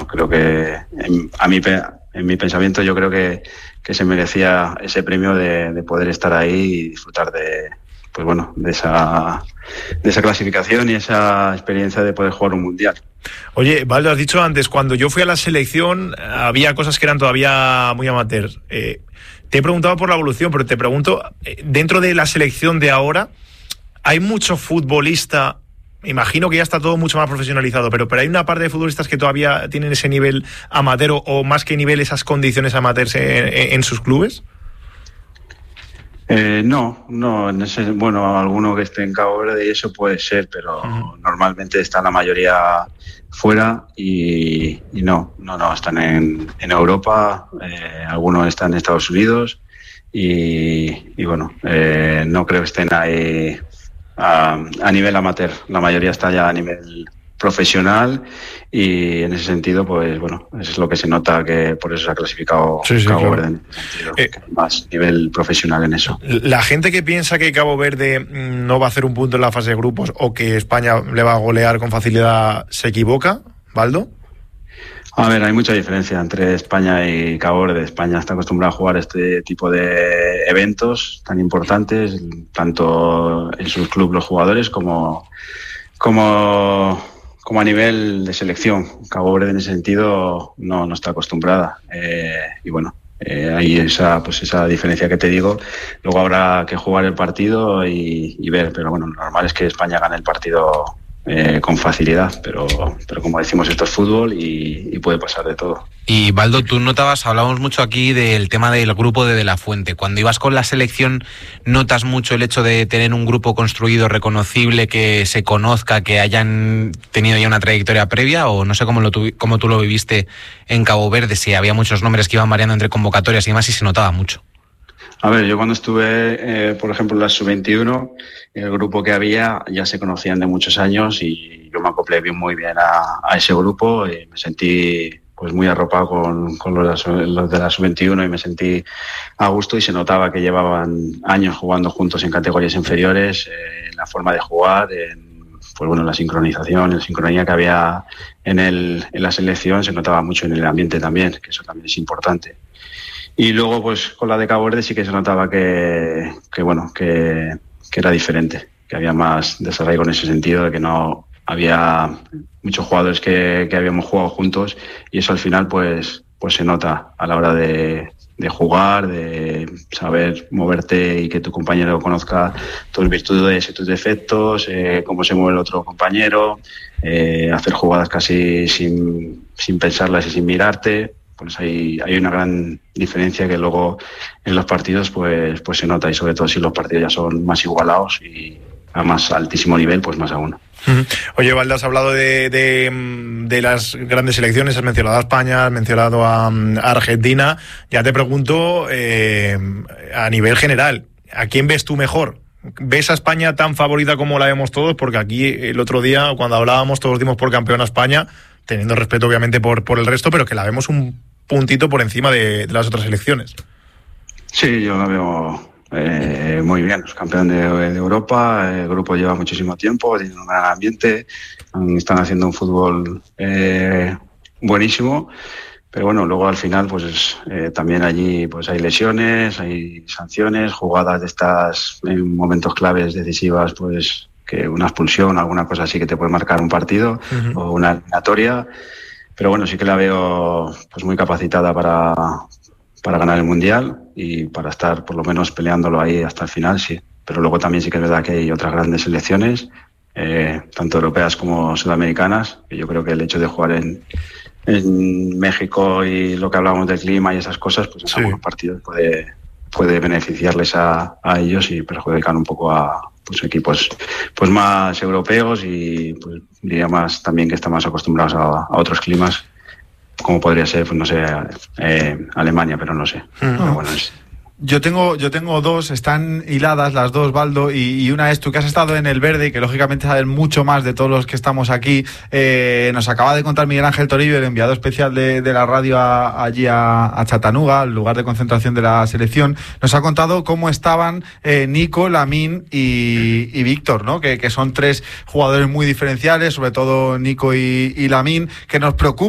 creo que en mi pensamiento yo creo que se merecía ese premio de poder estar ahí y disfrutar de esa clasificación y esa experiencia de poder jugar un mundial. Oye, Baldo, has dicho antes, cuando yo fui a la selección había cosas que eran todavía muy amateur. Te he preguntado por la evolución, pero te pregunto, dentro de la selección de ahora, ¿hay mucho futbolista? Imagino que ya está todo mucho más profesionalizado, pero hay una parte de futbolistas que todavía tienen ese nivel amateur o más que nivel, esas condiciones amateurs en sus clubes. No, alguno que esté en Cabo Verde y eso puede ser, pero normalmente está la mayoría fuera y no, están en Europa, algunos están en Estados Unidos y bueno, no creo que estén ahí a nivel amateur, la mayoría está ya a nivel profesional y en ese sentido pues bueno, eso es lo que se nota, que por eso se ha clasificado Cabo Verde en ese sentido, más nivel profesional en eso. La gente que piensa que Cabo Verde no va a hacer un punto en la fase de grupos o que España le va a golear con facilidad, ¿se equivoca, Baldo? A ver, hay mucha diferencia entre España y Cabo Verde. España está acostumbrada a jugar este tipo de eventos tan importantes, tanto en sus clubes los jugadores como a nivel de selección. Cabo Verde en ese sentido no está acostumbrada. Y bueno, hay esa diferencia que te digo. Luego habrá que jugar el partido y ver, pero bueno, lo normal es que España gane el partido con facilidad, pero como decimos, esto es fútbol y puede pasar de todo. Y Baldo, tú hablábamos mucho aquí del tema del grupo de la Fuente. Cuando ibas con la selección, ¿notas mucho el hecho de tener un grupo construido, reconocible, que se conozca, que hayan tenido ya una trayectoria previa? O no sé cómo tú lo viviste en Cabo Verde, si había muchos nombres que iban variando entre convocatorias y demás, y se notaba mucho. A ver, yo cuando estuve, por ejemplo, en la Sub-21, el grupo que había ya se conocían de muchos años y yo me acoplé muy bien a ese grupo y me sentí pues muy arropado con los de la Sub-21 y me sentí a gusto y se notaba que llevaban años jugando juntos en categorías inferiores, en la forma de jugar, la sincronización, la sincronía que había en la selección se notaba mucho en el ambiente también, que eso también es importante. Y luego, pues con la de Cabo Verde sí que se notaba que era diferente, que había más desarraigo en ese sentido, de que no había muchos jugadores que habíamos jugado juntos y eso al final pues se nota a la hora de jugar, de saber moverte y que tu compañero conozca tus virtudes y tus defectos, cómo se mueve el otro compañero, hacer jugadas casi sin pensarlas y sin mirarte. Pues hay una gran diferencia que luego en los partidos pues se nota, y sobre todo si los partidos ya son más igualados y a más altísimo nivel, pues más aún. Oye, Baldo, has hablado de las grandes selecciones, has mencionado a España, has mencionado a Argentina. Ya te pregunto, a nivel general, ¿a quién ves tú mejor? ¿Ves a España tan favorita como la vemos todos? Porque aquí el otro día, cuando hablábamos, todos dimos por campeón a España, teniendo respeto obviamente por el resto, pero que la vemos un puntito por encima de las otras selecciones. Sí, yo la veo muy bien. Es campeón de Europa, el grupo lleva muchísimo tiempo, tiene un gran ambiente, están haciendo un fútbol buenísimo, pero bueno, luego al final pues también allí pues hay lesiones, hay sanciones, jugadas de estas en momentos claves decisivas, pues que una expulsión, alguna cosa así que te puede marcar un partido o una eliminatoria. Pero bueno, sí que la veo pues muy capacitada para ganar el Mundial y para estar por lo menos peleándolo ahí hasta el final, sí. Pero luego también sí que es verdad que hay otras grandes selecciones, tanto europeas como sudamericanas, que yo creo que el hecho de jugar en México y lo que hablábamos del clima y esas cosas, pues en algunos partidos puede beneficiarles a ellos y perjudicar un poco a pues equipos pues más europeos y pues diría más también que están más acostumbrados a otros climas, como podría ser, pues no sé, Alemania, pero no sé. Pero bueno, Yo tengo dos, están hiladas las dos, Baldo, y una es tú, que has estado en el Verde y que lógicamente sabes mucho más de todos los que estamos aquí. Nos acaba de contar Miguel Ángel Torillo, el enviado especial de la radio allí a Chattanooga, el lugar de concentración de la selección. Nos ha contado cómo estaban Nico, Lamine y Víctor, ¿no? Que son tres jugadores muy diferenciales, sobre todo Nico y Lamine, que nos preocupa